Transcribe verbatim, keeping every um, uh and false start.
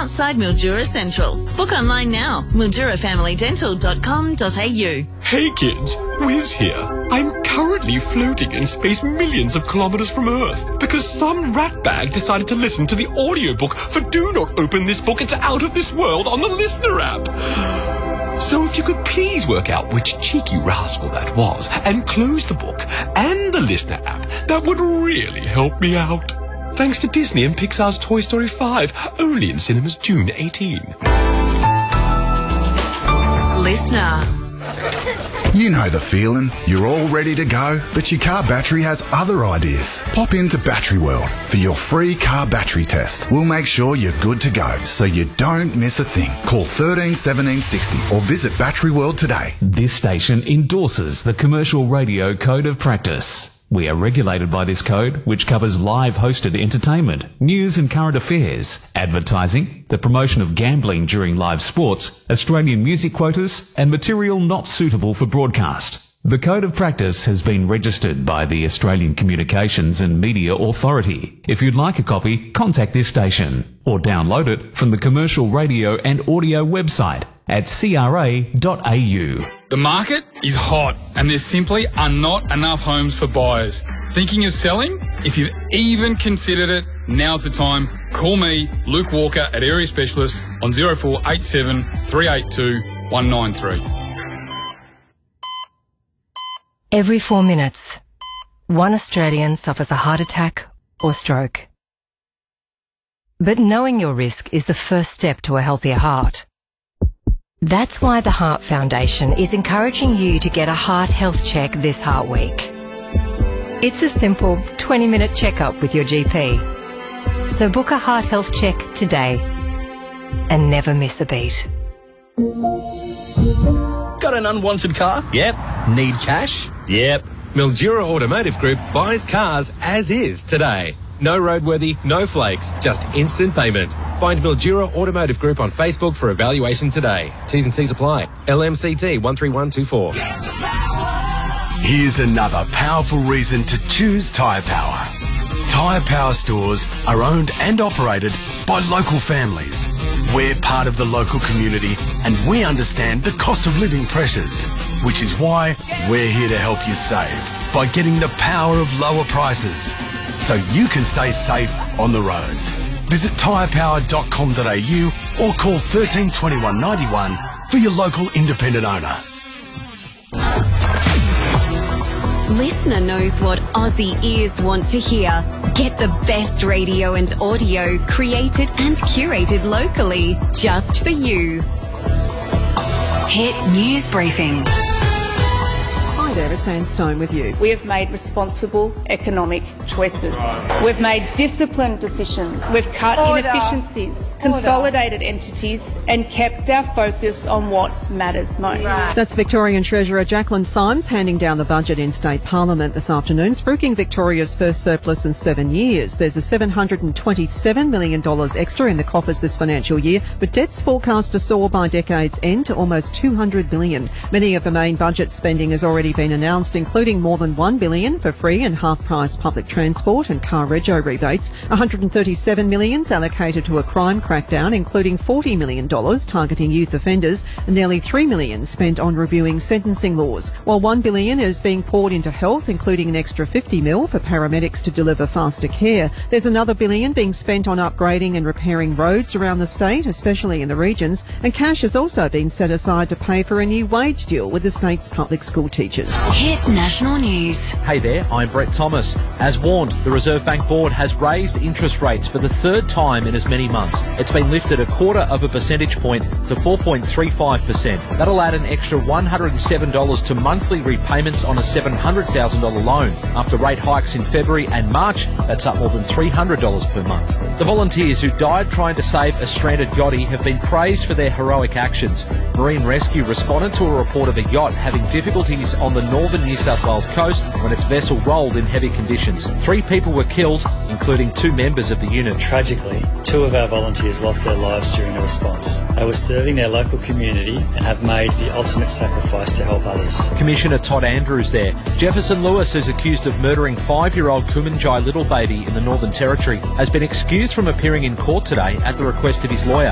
outside Mildura Central. Book online now, mildura family dental dot com dot a u. Hey kids, Wiz here. I'm currently floating in space millions of kilometers from Earth because some ratbag decided to listen to the audiobook for Do Not Open This Book, It's Out of This World on the Listener app. So if you could please work out which cheeky rascal that was and close the book and the Listener app, that would really help me out. Thanks to Disney and Pixar's Toy Story five, only in cinemas June eighteenth. Listener. You know the feeling. You're all ready to go, but your car battery has other ideas. Pop into Battery World for your free car battery test. We'll make sure you're good to go, so you don't miss a thing. Call thirteen seventeen sixty or visit Battery World today. This station endorses the Commercial Radio Code of Practice. We are regulated by this code, which covers live hosted entertainment, news and current affairs, advertising, the promotion of gambling during live sports, Australian music quotas, and material not suitable for broadcast. The Code of Practice has been registered by the Australian Communications and Media Authority. If you'd like a copy, contact this station or download it from the Commercial Radio and Audio website at c r a dot a u. The market is hot and there simply are not enough homes for buyers. Thinking of selling? If you've even considered it, now's the time. Call me, Luke Walker, at Area Specialist on zero four eight seven, three eight two, one nine three. Every four minutes, one Australian suffers a heart attack or stroke. But knowing your risk is the first step to a healthier heart. That's why the Heart Foundation is encouraging you to get a heart health check this Heart Week. It's a simple twenty minute checkup with your G P. So book a heart health check today and never miss a beat. Got an unwanted car? Yep. Need cash? Yep. Mildura Automotive Group buys cars as is today. No roadworthy, no flakes, just instant payment. Find Mildura Automotive Group on Facebook for evaluation today. T's and C's apply. L M C T one three one two four. Here's another powerful reason to choose Tyre Power. Tyre Power stores are owned and operated by local families. We're part of the local community and we understand the cost of living pressures, which is why we're here to help you save by getting the power of lower prices so you can stay safe on the roads. Visit tyre power dot com dot a u or call thirteen twenty-one ninety-one for your local independent owner. Listener knows what Aussie ears want to hear. Get the best radio and audio created and curated locally just for you. Hit News Briefing. Hi there, it's Anne Stone with you. We have made responsible economic choices. We've made disciplined decisions. We've cut Order. inefficiencies, consolidated Order. entities and kept our focus on what matters most. Right. That's Victorian Treasurer Jacqueline Symes handing down the budget in State Parliament this afternoon, spruiking Victoria's first surplus in seven years. There's a seven hundred twenty-seven million dollars extra in the coffers this financial year, but debt's forecast to soar by decade's end to almost two hundred billion dollars. Many of the main budget spending has already been announced, including more than one billion dollars for free and half-price public transport and car rego rebates, one hundred thirty-seven million dollars allocated to a crime crackdown, including forty million dollars targeting youth offenders, and nearly three million dollars spent on reviewing sentencing laws, while one billion dollars is being poured into health, including an extra fifty million dollars for paramedics to deliver faster care. There's another billion being spent on upgrading and repairing roads around the state, especially in the regions, and cash has also been set aside to pay for a new wage deal with the state's public school teachers. Hit National News. Hey there, I'm Brett Thomas. As warned, the Reserve Bank Board has raised interest rates for the third time in as many months. It's been lifted a quarter of a percentage point to four point three five percent. That'll add an extra one hundred seven dollars to monthly repayments on a seven hundred thousand dollars loan. After rate hikes in February and March, that's up more than three hundred dollars per month. The volunteers who died trying to save a stranded yachty have been praised for their heroic actions. Marine Rescue responded to a report of a yacht having difficulties on the northern New South Wales coast when its vessel rolled in heavy conditions. Three people were killed, including two members of the unit. Tragically, two of our volunteers lost their lives during the response. They were serving their local community and have made the ultimate sacrifice to help others. Commissioner Todd Andrews there. Jefferson Lewis, who's accused of murdering five-year-old Kumanjai little baby in the Northern Territory, has been excused from appearing in court today at the request of his lawyer.